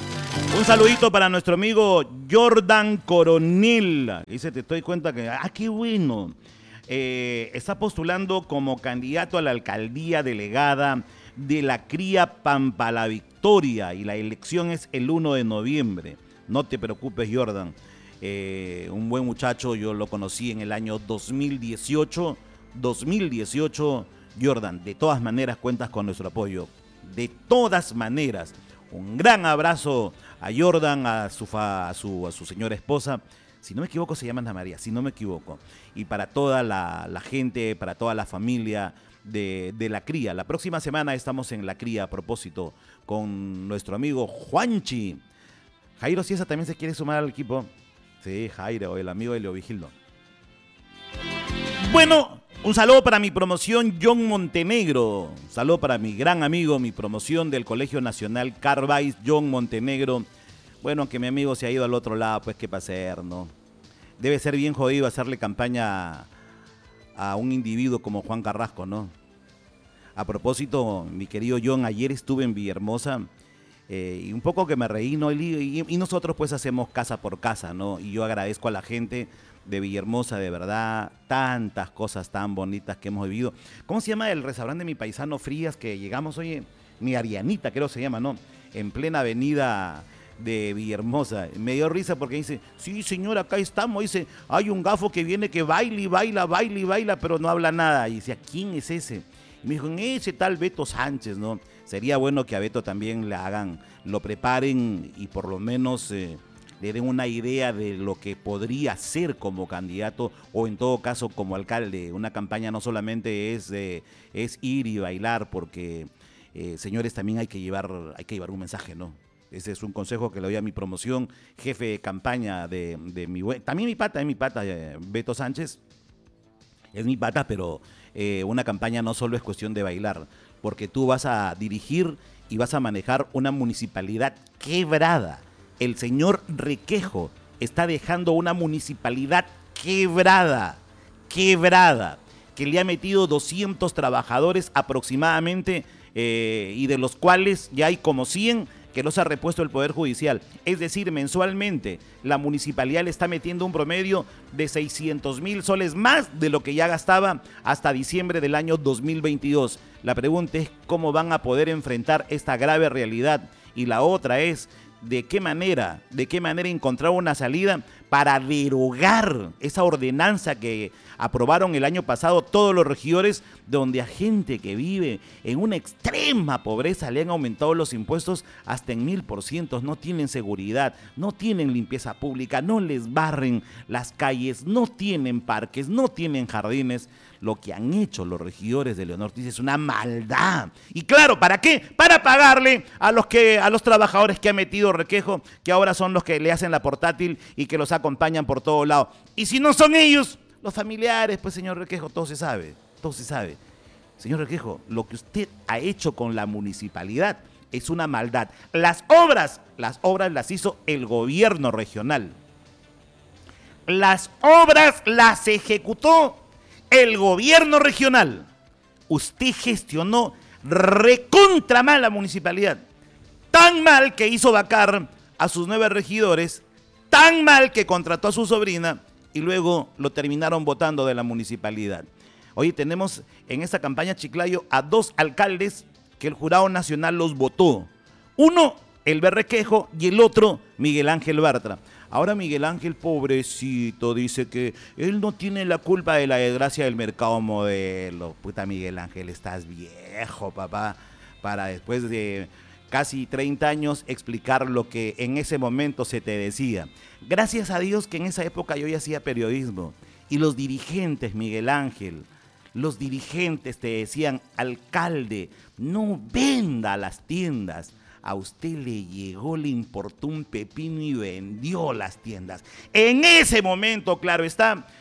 Speaker 1: Un saludito para nuestro amigo Jordan Coronel. Dice, te doy cuenta que, ah, qué bueno. Eh, está postulando como candidato a la alcaldía delegada de la Cría Pampa La Victoria y la elección es el uno de noviembre. No te preocupes, Jordan. Eh, un buen muchacho, yo lo conocí en el año dos mil dieciocho. dos mil dieciocho, Jordan, de todas maneras cuentas con nuestro apoyo. De todas maneras. Un gran abrazo a Jordan, a su, fa, a su, a su señora esposa. Si no me equivoco, se llama Ana María, si no me equivoco. Y para toda la, la gente, para toda la familia de, de La Cría. La próxima semana estamos en La Cría, a propósito, con nuestro amigo Juanchi. Jairo Ciesa también se quiere sumar al equipo. Sí, Jairo, el amigo de Leo Vigildo. Bueno, un saludo para mi promoción John Montenegro. Un saludo para mi gran amigo, mi promoción del Colegio Nacional Carvais, John Montenegro. Bueno, que mi amigo se ha ido al otro lado, pues qué va a hacer, ¿no? Debe ser bien jodido hacerle campaña a un individuo como Juan Carrasco, ¿no? A propósito, mi querido John, ayer estuve en Villahermosa eh, y un poco que me reí, ¿no? Y, y nosotros pues hacemos casa por casa, ¿no? Y yo agradezco a la gente de Villahermosa, de verdad, tantas cosas tan bonitas que hemos vivido. ¿Cómo se llama el restaurante de mi paisano Frías que llegamos, oye? Mi Arianita creo se llama, ¿no? En plena avenida de Villahermosa. Me dio risa porque dice, sí señor, acá estamos, dice, hay un gafo que viene que baila y baila, baila y baila, pero no habla nada. Y decía, ¿quién es ese? Y me dijo, ese tal Beto Sánchez, ¿no? Sería bueno que a Beto también le hagan, lo preparen y por lo menos eh, le den una idea de lo que podría ser como candidato o en todo caso como alcalde. Una campaña no solamente es, eh, es ir y bailar, porque eh, señores, también hay que llevar, hay que llevar un mensaje, ¿no? Ese es un consejo que le doy a mi promoción, jefe de campaña de, de mi buen... También mi pata, es mi pata, eh, Beto Sánchez. Es mi pata, pero eh, una campaña no solo es cuestión de bailar, porque tú vas a dirigir y vas a manejar una municipalidad quebrada. El señor Requejo está dejando una municipalidad quebrada, quebrada, que le ha metido doscientos trabajadores aproximadamente eh, y de los cuales ya hay como cien que los ha repuesto el Poder Judicial. Es decir, mensualmente la municipalidad le está metiendo un promedio de seiscientos mil soles más de lo que ya gastaba hasta diciembre del año dos mil veintidós. La pregunta es cómo van a poder enfrentar esta grave realidad y la otra es de qué manera, de qué manera encontrar una salida para derogar esa ordenanza que aprobaron el año pasado todos los regidores, donde a gente que vive en una extrema pobreza le han aumentado los impuestos hasta en mil por ciento, no tienen seguridad, no tienen limpieza pública, no les barren las calles, no tienen parques, no tienen jardines. Lo que han hecho los regidores de Leonor Ortiz es una maldad. Y claro, ¿para qué? Para pagarle a los que a los trabajadores que ha metido Requejo, que ahora son los que le hacen la portátil y que los acompañan por todo lado. Y si no son ellos, los familiares, pues señor Requejo, todo se sabe, todo se sabe. Señor Requejo, lo que usted ha hecho con la municipalidad es una maldad. Las obras, las obras las hizo el gobierno regional. Las obras las ejecutó el gobierno regional. Usted gestionó recontra mal la municipalidad. Tan mal que hizo vacar a sus nueve regidores, tan mal que contrató a su sobrina y luego lo terminaron votando de la municipalidad. Hoy tenemos en esta campaña Chiclayo a dos alcaldes que el Jurado Nacional los votó. Uno, el Requejo, y el otro, Miguel Ángel Bartra. Ahora Miguel Ángel, pobrecito, dice que él no tiene la culpa de la desgracia del mercado modelo. Puta, Miguel Ángel, estás viejo, papá, para después de casi treinta años explicar lo que en ese momento se te decía. Gracias a Dios que en esa época yo ya hacía periodismo. Y los dirigentes, Miguel Ángel, los dirigentes te decían, alcalde, no venda las tiendas. A usted le llegó, le importó un pepino y vendió las tiendas. En ese momento, claro está,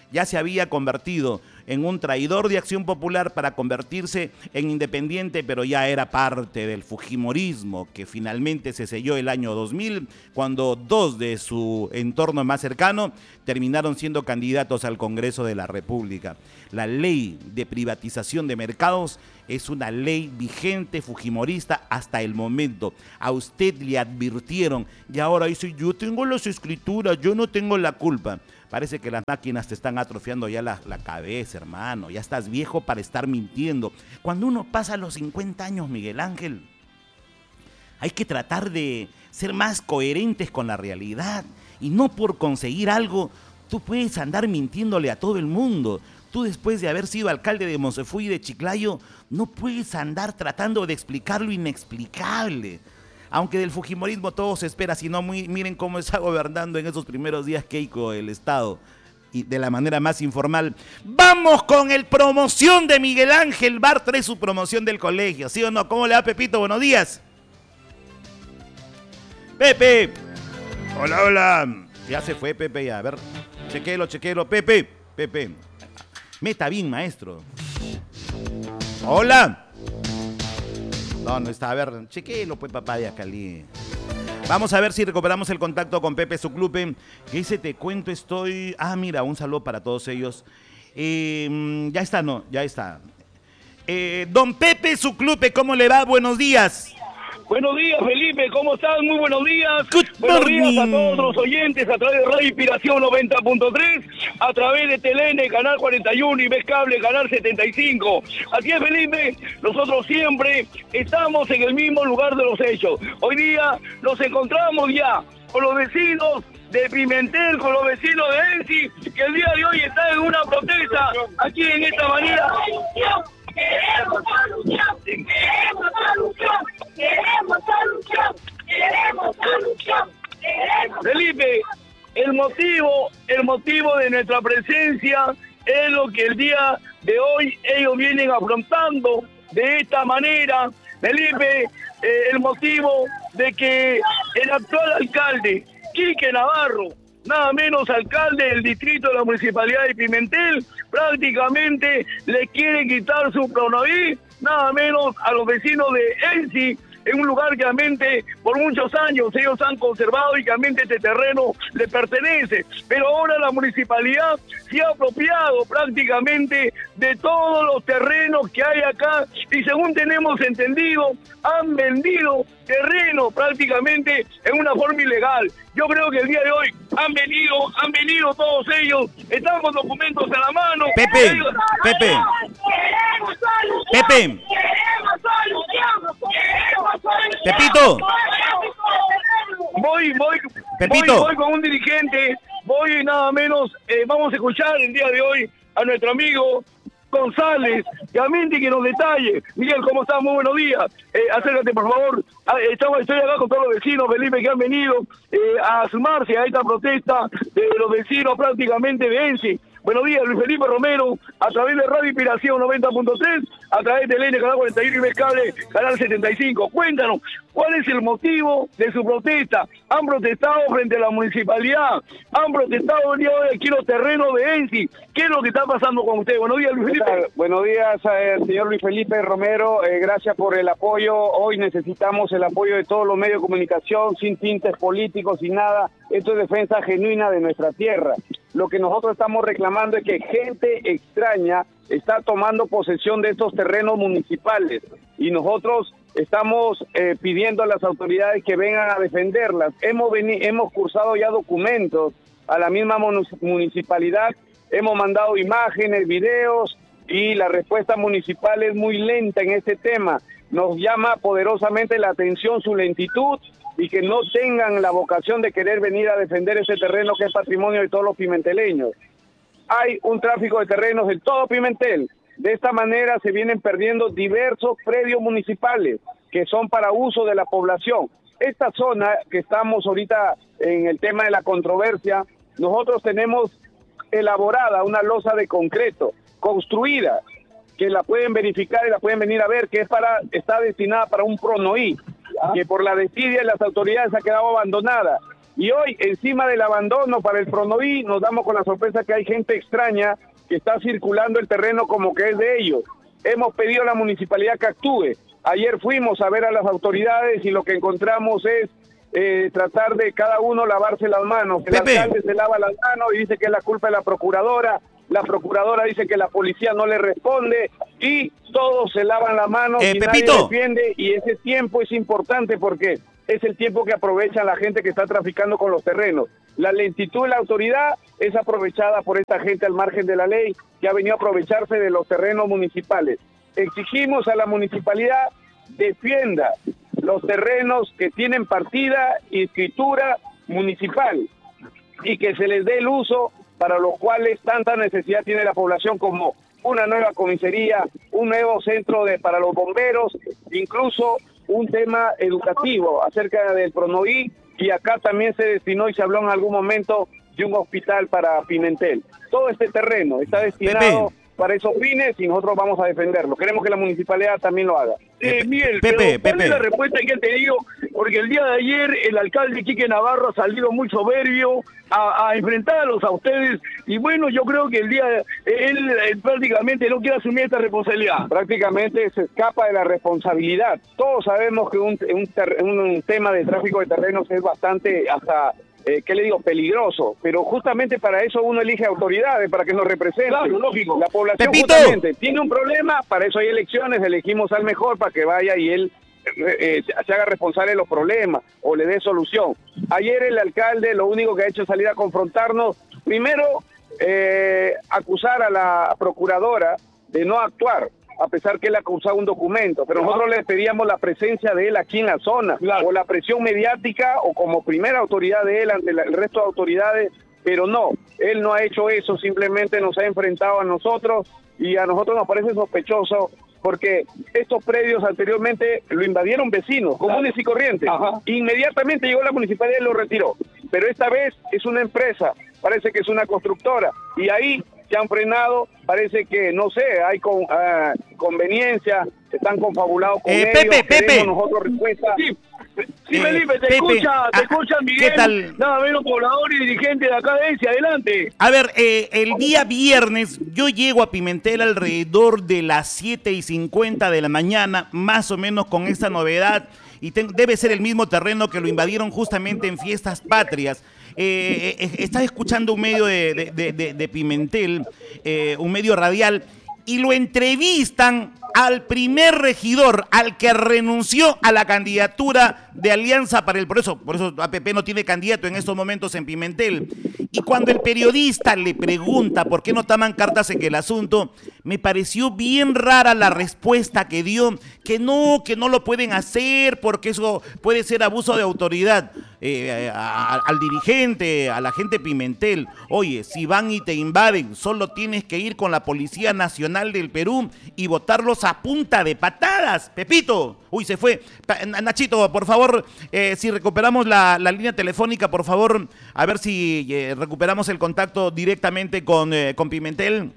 Speaker 1: ya se había convertido en un traidor de Acción Popular para convertirse en independiente, pero ya era parte del fujimorismo, que finalmente se selló el año dos mil, cuando dos de su entorno más cercano terminaron siendo candidatos al Congreso de la República. La ley de privatización de mercados es una ley vigente fujimorista hasta el momento. A usted le advirtieron y ahora dice, yo tengo las escrituras, yo no tengo la culpa. Parece que las máquinas te están atrofiando ya la, la cabeza, hermano. Ya estás viejo para estar mintiendo. Cuando uno pasa los cincuenta años, Miguel Ángel, hay que tratar de ser más coherentes con la realidad. Y no por conseguir algo, tú puedes andar mintiéndole a todo el mundo. Tú, después de haber sido alcalde de Monsefuy y de Chiclayo, no puedes andar tratando de explicar lo inexplicable. Aunque del fujimorismo todo se espera, si no, muy, miren cómo está gobernando en esos primeros días Keiko el Estado, y de la manera más informal. Vamos con el promoción de Miguel Ángel Bartra, su promoción del colegio, ¿sí o no? ¿Cómo le va, Pepito? Buenos días. Pepe. Hola, hola. Ya se fue, Pepe, ya. A ver, chequelo, chequelo. Pepe, Pepe. Meta bien, maestro. Hola. No, no está. A ver, chequelo, pues, papá de Acalí. Vamos a ver si recuperamos el contacto con Pepe Suclupe. Que dice, te cuento, estoy... Ah, mira, un saludo para todos ellos. Eh, ya está, no, ya está. Eh, don Pepe Suclupe, ¿cómo le va? Buenos días.
Speaker 6: Buenos días, Felipe, ¿cómo están? Muy buenos días.
Speaker 1: Good
Speaker 6: buenos
Speaker 1: morning.
Speaker 6: días a todos los oyentes a través de Radio Inspiración noventa punto tres, a través de T L N, Canal cuarenta y uno y Ves Cable, Canal setenta y cinco. Así es, Felipe, nosotros siempre estamos en el mismo lugar de los hechos. Hoy día nos encontramos ya con los vecinos de Pimentel, con los vecinos de Ensi, que el día de hoy están en una protesta aquí en esta manera.
Speaker 7: Queremos solución, queremos solución, queremos solución, queremos solución, queremos...
Speaker 6: Felipe, el motivo, el motivo de nuestra presencia es lo que el día de hoy ellos vienen afrontando de esta manera. Felipe, eh, el motivo de que el actual alcalde, Quique Navarro, nada menos alcalde del distrito de la municipalidad de Pimentel, prácticamente le quieren quitar su pronoví, nada menos a los vecinos de Ensi, en un lugar que realmente por muchos años ellos han conservado y que realmente este terreno le pertenece. Pero ahora la municipalidad se ha apropiado prácticamente de todos los terrenos que hay acá y según tenemos entendido, han vendido terreno prácticamente en una forma ilegal. Yo creo que el día de hoy han venido, han venido todos ellos, están con documentos a la mano.
Speaker 1: Pepe,
Speaker 6: ellos...
Speaker 1: Pepe,
Speaker 7: Queremos solución,
Speaker 1: Pepe,
Speaker 7: queremos solución, queremos solución.
Speaker 1: Pepito.
Speaker 6: Voy, voy,
Speaker 1: Pepito.
Speaker 6: voy, voy con un dirigente, voy nada menos, eh, vamos a escuchar el día de hoy a nuestro amigo González, que realmente que nos detalle. Miguel, ¿cómo estás? Muy buenos días. Eh, acércate, por favor. Ah, estamos, estoy acá con todos los vecinos, Felipe, que han venido eh, a sumarse a esta protesta de los vecinos prácticamente de Ensi. Buenos días, Luis Felipe Romero, a través de Radio Inspiración noventa punto tres, a través de T L N, Canal cuarenta y uno y Ves Cable, Canal setenta y cinco. Cuéntanos, ¿cuál es el motivo de su protesta? ¿Han protestado frente a la municipalidad? ¿Han protestado el día de hoy aquí en los terrenos de Ensi? ¿Qué es lo que está pasando con usted? Buenos días, Luis Felipe.
Speaker 8: Buenos días, eh, señor Luis Felipe Romero. Eh, gracias por el apoyo. Hoy necesitamos el apoyo de todos los medios de comunicación, sin tintes políticos, sin nada. Esto es defensa genuina de nuestra tierra. Lo que nosotros estamos reclamando es que gente extraña está tomando posesión de estos terrenos municipales y nosotros estamos eh, pidiendo a las autoridades que vengan a defenderlas. Hemos, veni- hemos cursado ya documentos a la misma municipalidad, hemos mandado imágenes, videos y la respuesta municipal es muy lenta en este tema. Nos llama poderosamente la atención su lentitud y que no tengan la vocación de querer venir a defender ese terreno que es patrimonio de todos los pimenteleños. Hay un tráfico de terrenos en todo Pimentel. De esta manera se vienen perdiendo diversos predios municipales que son para uso de la población. Esta zona que estamos ahorita en el tema de la controversia, nosotros tenemos elaborada una losa de concreto, construida, que la pueden verificar y la pueden venir a ver, que es para está destinada para un pronoí, que por la desidia de las autoridades ha quedado abandonada. Y hoy, encima del abandono para el Pronoví, nos damos con la sorpresa que hay gente extraña que está circulando el terreno como que es de ellos. Hemos pedido a la municipalidad que actúe. Ayer fuimos a ver a las autoridades y lo que encontramos es eh, tratar de cada uno lavarse las manos. El
Speaker 1: Pepe.
Speaker 8: alcalde se lava las manos y dice que es la culpa de la procuradora. La procuradora dice que la policía no le responde y todos se lavan las manos
Speaker 1: Eh,
Speaker 8: y
Speaker 1: Pepito.
Speaker 8: nadie defiende. Y ese tiempo es importante porque es el tiempo que aprovecha la gente que está traficando con los terrenos. La lentitud de la autoridad es aprovechada por esta gente al margen de la ley que ha venido a aprovecharse de los terrenos municipales. Exigimos a la municipalidad defienda los terrenos que tienen partida y escritura municipal y que se les dé el uso para los cuales tanta necesidad tiene la población, como una nueva comisaría, un nuevo centro de para los bomberos, incluso un tema educativo acerca del Pronoví, y acá también se destinó y se habló en algún momento de un hospital para Pimentel. Todo este terreno está destinado
Speaker 1: Pepe.
Speaker 8: para esos fines y nosotros vamos a defenderlo. Queremos que la municipalidad también lo haga.
Speaker 6: Eh, Miguel,
Speaker 1: Pepe,
Speaker 6: pero ¿cuál
Speaker 1: Pepe.
Speaker 6: es la respuesta que te digo? Porque el día de ayer el alcalde Quique Navarro ha salido muy soberbio a, a enfrentarlos a ustedes y bueno, yo creo que el día él, él prácticamente no quiere asumir esta responsabilidad.
Speaker 8: Prácticamente se escapa de la responsabilidad. Todos sabemos que un, un, ter, un tema de tráfico de terrenos es bastante hasta... Eh, ¿qué le digo? Peligroso, pero justamente para eso uno elige autoridades, para que nos representen.
Speaker 6: Claro, lógico.
Speaker 8: La población
Speaker 1: Pepito.
Speaker 8: justamente tiene un problema, para eso hay elecciones, elegimos al mejor para que vaya y él eh, se haga responsable de los problemas o le dé solución. Ayer el alcalde lo único que ha hecho es salir a confrontarnos, primero eh, acusar a la procuradora de no actuar, a pesar que él acusaba un documento, pero nosotros le pedíamos la presencia de él aquí en la zona,
Speaker 6: Claro.
Speaker 8: o la presión mediática, o como primera autoridad de él ante la- el resto de autoridades, pero no, él no ha hecho eso, simplemente nos ha enfrentado a nosotros, y a nosotros nos parece sospechoso, porque estos predios anteriormente lo invadieron vecinos, comunes y corrientes,
Speaker 6: Ajá.
Speaker 8: inmediatamente llegó la municipalidad y lo retiró, pero esta vez es una empresa, parece que es una constructora, y ahí se han frenado, parece que, no sé, hay con, uh, conveniencia, están confabulados con
Speaker 1: Eh,
Speaker 8: ellos,
Speaker 1: Pepe,
Speaker 8: queremos
Speaker 1: Pepe.
Speaker 8: nosotros respuesta.
Speaker 6: Sí, sí,
Speaker 1: Eh,
Speaker 6: Felipe, te
Speaker 1: Pepe,
Speaker 6: escucha, te
Speaker 1: ah,
Speaker 6: escucha Miguel,
Speaker 1: ¿qué tal?
Speaker 6: nada menos poblador y dirigente de acá de ESI, adelante.
Speaker 1: A ver, eh, el día viernes yo llego a Pimentel alrededor de las siete y cincuenta de la mañana, más o menos con esta novedad, y ten- debe ser el mismo terreno que lo invadieron justamente en Fiestas Patrias. Eh, eh, estaba escuchando un medio de, de- de- de- de Pimentel, eh, un medio radial, y lo entrevistan al primer regidor, al que renunció a la candidatura de Alianza para el Progreso. Por eso A P P no tiene candidato en estos momentos en Pimentel. Y cuando el periodista le pregunta por qué no toman cartas en el asunto, me pareció bien rara la respuesta que dio, que no, que no lo pueden hacer porque eso puede ser abuso de autoridad. Eh, a- a- al dirigente, a la gente Pimentel, oye, si van y te invaden, solo tienes que ir con la Policía Nacional del Perú y botarlos a punta de patadas, Pepito. Uy, se fue. Pa- Nachito, por favor, eh, si recuperamos la, la línea telefónica, por favor, a ver si eh, recuperamos el contacto directamente con, eh, con Pimentel.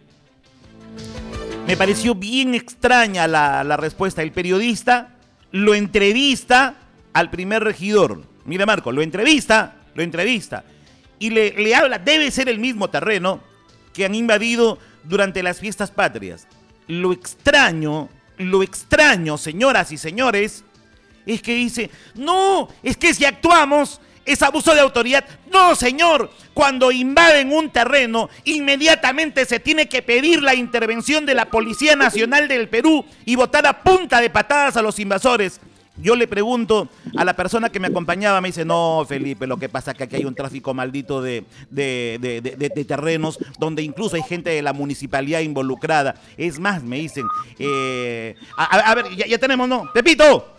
Speaker 1: Me pareció bien extraña la, la respuesta. El periodista lo entrevista al primer regidor. Mira, Marco, lo entrevista, lo entrevista. Y le, le habla, debe ser el mismo terreno que han invadido durante las Fiestas Patrias. Lo extraño, lo extraño, señoras y señores, es que dice, no, es que si actuamos es abuso de autoridad. No, señor, cuando invaden un terreno, inmediatamente se tiene que pedir la intervención de la Policía Nacional del Perú y botar a punta de patadas a los invasores. Yo le pregunto a la persona que me acompañaba, me dice, no, Felipe, lo que pasa es que aquí hay un tráfico maldito de, de, de, de, de, de terrenos, donde incluso hay gente de la municipalidad involucrada. Es más, me dicen, eh, a, a, a ver, ya, ya tenemos, ¿no? ¡Pepito!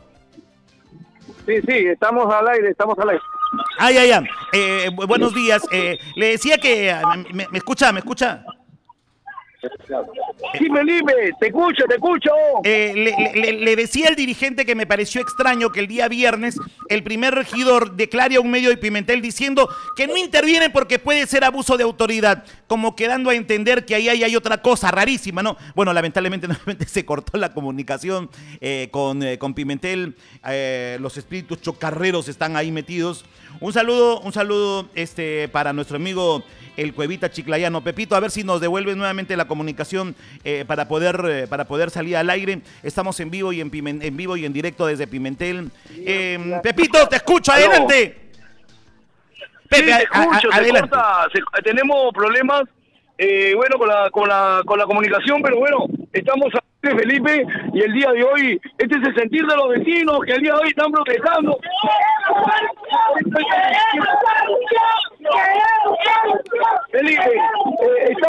Speaker 8: Sí, sí, estamos al aire, estamos al aire.
Speaker 1: Ay, ay, ay. Eh, bu- buenos días. Eh, le decía que... ¿Me, me escucha? ¿Me escucha?
Speaker 6: Sí, Felipe, te escucho, te escucho.
Speaker 1: Eh, le, le, le decía al dirigente que me pareció extraño que el día viernes el primer regidor declare a un medio de Pimentel diciendo que no interviene porque puede ser abuso de autoridad, como quedando a entender que ahí hay, hay otra cosa rarísima, ¿no? Bueno, lamentablemente nuevamente se cortó la comunicación eh, con, eh, con Pimentel, eh, los espíritus chocarreros están ahí metidos. Un saludo, un saludo este, para nuestro amigo el Cuevita Chiclayano. Pepito, a ver si nos devuelve nuevamente la comunicación eh, para poder eh, para poder salir al aire. Estamos en vivo y en, Pimen, en vivo y en directo desde Pimentel. Eh, Pepito, te escucho, adelante.
Speaker 6: Pepe, sí, te escucho, a, a, adelante. Corta, se, tenemos problemas, eh, bueno, con la con la con la comunicación, pero bueno, estamos aquí, Felipe, y el día de hoy, este es el sentir de los vecinos que el día de hoy están protestando. Felipe,